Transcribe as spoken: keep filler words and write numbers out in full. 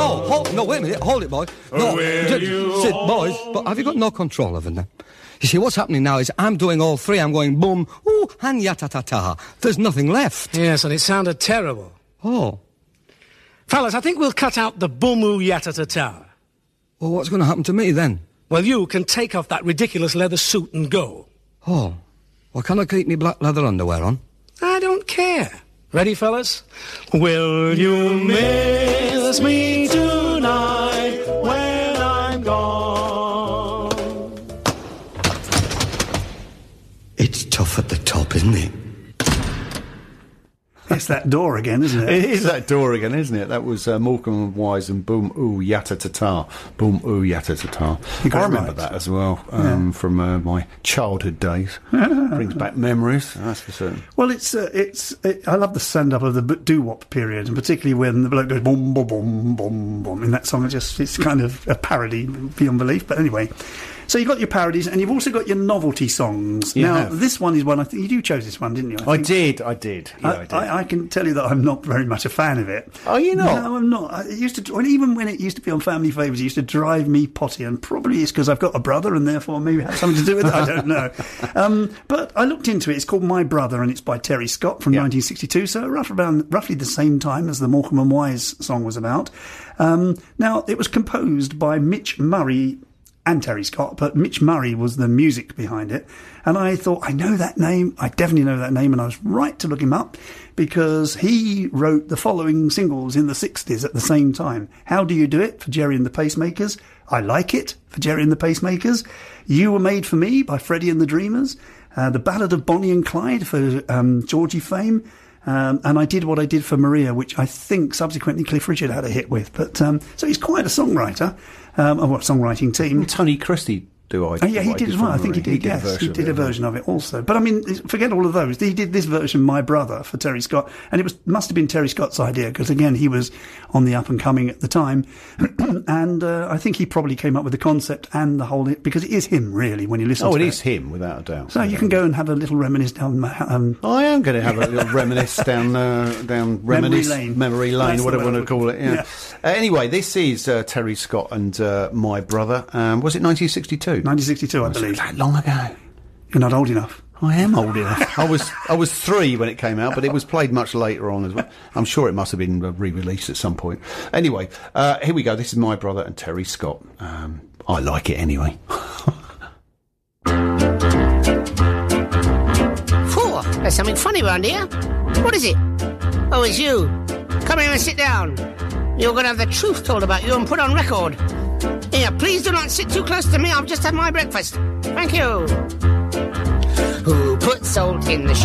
No, hold, no, wait a minute, hold it, boy. No, Will you Sid, boys, but have you got no control over them? You see, what's happening now is I'm doing all three. I'm going boom, ooh, and yata-ta-ta. There's nothing left. Yes, and it sounded terrible. Oh. Fellas, I think we'll cut out the boom-oo yata-ta-ta. Well, what's going to happen to me then? Well, you can take off that ridiculous leather suit and go. Oh. Well, can I keep me black leather underwear on? I don't care. Ready, fellas? Will you miss me tonight when I'm gone? It's tough at the top, isn't it? It's that door again, isn't it? It is that door again, isn't it? That was uh, Morecambe and Wise and Boom Ooh Yatta Tata. Boom Ooh Yatta Tata. I remember right. that as well um, yeah. from uh, my childhood days. Brings back memories, that's for certain. Well, it's uh, it's. It, I love the stand up of the doo-wop period, and particularly when the bloke goes boom boom boom boom boom in that song. It just it's kind of a parody beyond belief. But anyway. So you've got your parodies, and you've also got your novelty songs. You now, have. This one is one, I think you chose this one, didn't you? I, I think. did, I did. Yeah, I, I did. I, I can tell you that I'm not very much a fan of it. Are you not? No, I'm not. I, it used to, well, even when it used to be on Family Favours, it used to drive me potty, and probably it's because I've got a brother, and therefore maybe it has something to do with it, I don't know. Um, but I looked into it, it's called My Brother, and it's by Terry Scott from yeah. nineteen sixty-two, so roughly, around, roughly the same time as the Morecambe and Wise song was about. Um, now, it was composed by Mitch Murray and Terry Scott, but Mitch Murray was the music behind it. And I thought, I know that name, I definitely know that name, and I was right to look him up, because he wrote the following singles in the sixties at the same time. How Do You Do It for Jerry and the Pacemakers, I Like It for Jerry and the Pacemakers, You Were Made for Me by Freddie and the Dreamers, uh, The Ballad of Bonnie and Clyde for um, Georgie fame, Um, and I Did What I Did for Maria, which I think subsequently Cliff Richard had a hit with. But um, so he's quite a songwriter, um, of what songwriting team. Well, Tony Christie do I? Oh, yeah, he I did as well. I think he did. He did yes, a version he did of a it, version of it also. But I mean, forget all of those. He did this version, My Brother, for Terry Scott, and it was must have been Terry Scott's idea because again he was on the up and coming at the time, and uh, I think he probably came up with the concept and the whole because it is him really when you listen. Oh, to it it is him without a doubt. So you can go and have a little reminisce down. Um, I am going to have a little reminisce down uh, down reminisce memory lane, memory lane That's whatever you want to call it. Yeah. yeah. Uh, anyway, this is uh, Terry Scott and uh, My Brother. Um, was it nineteen sixty-two? nineteen sixty-two, I believe. That long ago. You're not old enough. I am old enough. I was I was three when it came out, but it was played much later on as well. I'm sure it must have been re-released at some point. Anyway, uh, here we go. This is My Brother and Terry Scott. Um, I like it anyway. Four. There's something funny around here. What is it? Oh, it's you. Come here and sit down. You're going to have the truth told about you and put on record. Here, please do not sit too close to me. I've just had my breakfast. Thank you. Who put salt in the